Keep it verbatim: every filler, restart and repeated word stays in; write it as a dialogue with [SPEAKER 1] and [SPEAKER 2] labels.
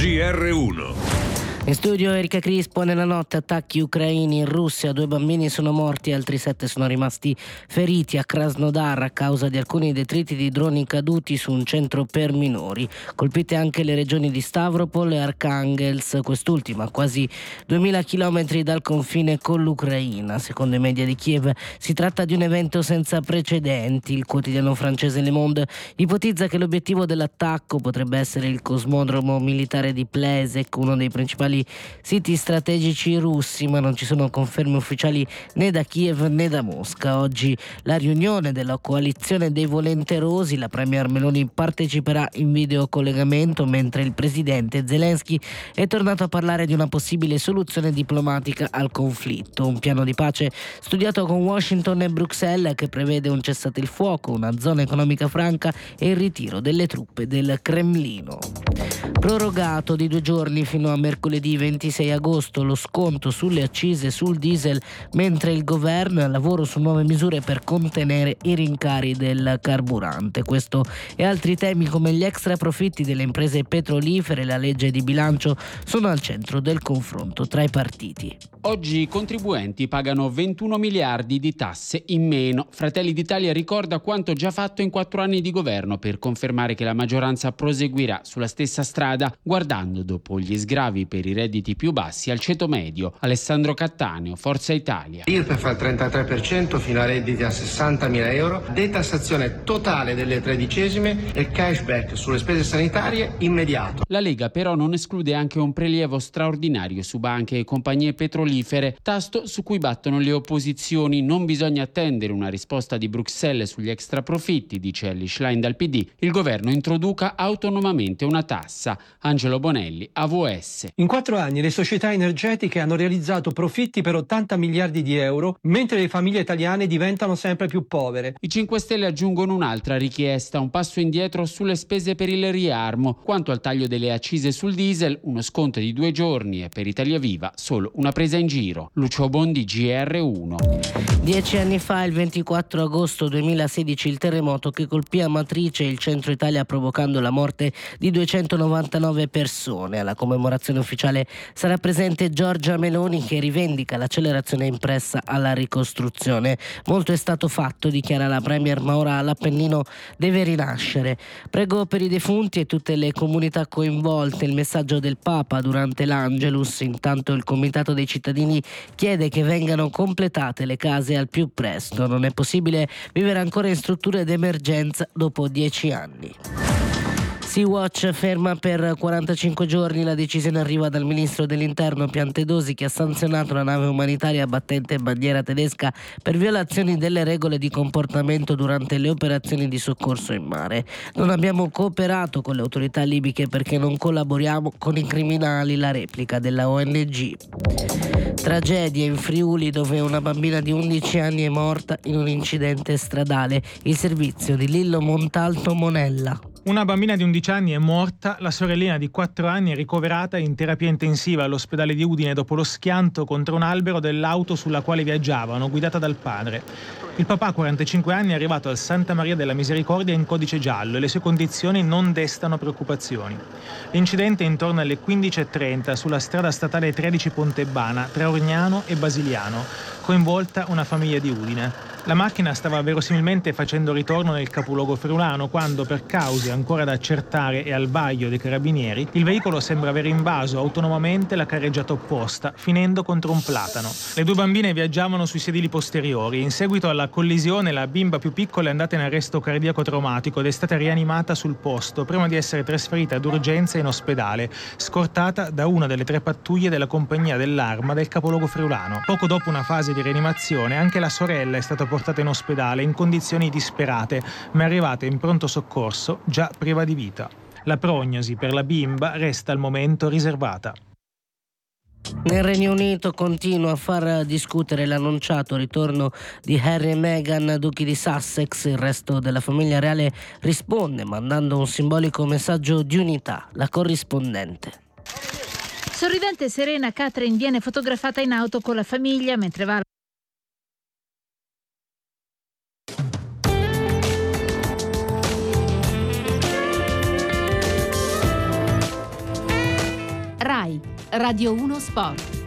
[SPEAKER 1] G R uno.
[SPEAKER 2] In studio Erika Crispo. Nella notte attacchi ucraini in Russia, due bambini sono morti, altri sette sono rimasti feriti a Krasnodar a causa di alcuni detriti di droni caduti su un centro per minori. Colpite anche le regioni di Stavropol e Arkhangelsk, quest'ultima a quasi duemila chilometri dal confine con l'Ucraina. Secondo i media di Kiev si tratta di un evento senza precedenti. Il quotidiano francese Le Monde ipotizza che l'obiettivo dell'attacco potrebbe essere il cosmodromo militare di Plesek, uno dei principali siti strategici russi, ma non ci sono conferme ufficiali né da Kiev né da Mosca. Oggi la riunione della coalizione dei volenterosi, la premier Meloni parteciperà in videocollegamento, mentre il presidente Zelensky è tornato a parlare di una possibile soluzione diplomatica al conflitto. Un piano di pace studiato con Washington e Bruxelles che prevede un cessate-il-fuoco, una zona economica franca e il ritiro delle truppe del Cremlino. Prorogato di due giorni fino a mercoledì ventisei agosto lo sconto sulle accise sul diesel, mentre il governo è al lavoro su nuove misure per contenere i rincari del carburante. Questo e altri temi come gli extra profitti delle imprese petrolifere e la legge di bilancio sono al centro del confronto tra i partiti.
[SPEAKER 3] Oggi i contribuenti pagano ventuno miliardi di tasse in meno. Fratelli d'Italia ricorda quanto già fatto in quattro anni di governo per confermare che la maggioranza proseguirà sulla stessa strada, guardando dopo gli sgravi per i redditi più bassi al ceto medio. Alessandro Cattaneo, Forza Italia.
[SPEAKER 4] I R P E F al trentatré per cento fino a redditi a sessantamila euro, detassazione totale delle tredicesime e cashback sulle spese sanitarie immediato.
[SPEAKER 3] La Lega però non esclude anche un prelievo straordinario su banche e compagnie petrolifere, tasto su cui battono le opposizioni. Non bisogna attendere una risposta di Bruxelles sugli extra profitti, dice Elly Schlein dal P D. Il governo introduca autonomamente una tassa. Angelo Bonelli, A V S.
[SPEAKER 5] In quattro anni le società energetiche hanno realizzato profitti per ottanta miliardi di euro, mentre le famiglie italiane diventano sempre più povere.
[SPEAKER 3] I cinque Stelle aggiungono un'altra richiesta, un passo indietro sulle spese per il riarmo. Quanto al taglio delle accise sul diesel, uno sconto di due giorni e per Italia Viva solo una presa in giro. Lucio Bondi, G R uno.
[SPEAKER 2] Dieci anni fa, il ventiquattro agosto duemilasedici, il terremoto che colpì Amatrice e il centro Italia provocando la morte di duecentonovantanove persone. Alla commemorazione ufficiale sarà presente Giorgia Meloni, che rivendica l'accelerazione impressa alla ricostruzione. Molto è stato fatto, dichiara la premier, ma ora l'Appennino deve rinascere. Prego per i defunti e tutte le comunità coinvolte. Il messaggio del Papa durante l'Angelus. Intanto il Comitato dei cittadini chiede che vengano completate le case al più presto. Non è possibile vivere ancora in strutture d'emergenza dopo dieci anni. Sea-Watch ferma per quarantacinque giorni. La decisione arriva dal ministro dell'Interno Piantedosi, che ha sanzionato una nave umanitaria battente bandiera tedesca per violazioni delle regole di comportamento durante le operazioni di soccorso in mare. Non abbiamo cooperato con le autorità libiche perché non collaboriamo con i criminali, la replica della O N G. Tragedia in Friuli, dove una bambina di undici anni è morta in un incidente stradale. Il servizio di Lillo Montalto Monella.
[SPEAKER 6] Una bambina di undici anni è morta, la sorellina di quattro anni è ricoverata in terapia intensiva all'ospedale di Udine dopo lo schianto contro un albero dell'auto sulla quale viaggiavano, guidata dal padre. Il papà, quarantacinque anni, è arrivato al Santa Maria della Misericordia in codice giallo e le sue condizioni non destano preoccupazioni. L'incidente è intorno alle quindici e trenta sulla strada statale tredici Pontebana, tra Orgnano e Basiliano, coinvolta una famiglia di Udine. La macchina stava verosimilmente facendo ritorno nel capoluogo friulano quando, per cause ancora da accertare e al vaglio dei carabinieri, il veicolo sembra aver invaso autonomamente la carreggiata opposta, finendo contro un platano. Le due bambine viaggiavano sui sedili posteriori. In seguito alla collisione, la bimba più piccola è andata in arresto cardiaco traumatico ed è stata rianimata sul posto prima di essere trasferita d'urgenza in ospedale, scortata da una delle tre pattuglie della compagnia dell'Arma del capoluogo friulano. Poco dopo una fase di rianimazione, anche la sorella è stata portata in ospedale in condizioni disperate, ma è arrivata in pronto soccorso già priva di vita. La prognosi per la bimba resta al momento riservata.
[SPEAKER 2] Nel Regno Unito continua a far discutere l'annunciato ritorno di Harry e Meghan, duchi di Sussex. Il resto della famiglia reale risponde mandando un simbolico messaggio di unità. La corrispondente.
[SPEAKER 7] Sorridente e serena, Catherine viene fotografata in auto con la famiglia mentre va
[SPEAKER 1] RAI, Radio uno Sport.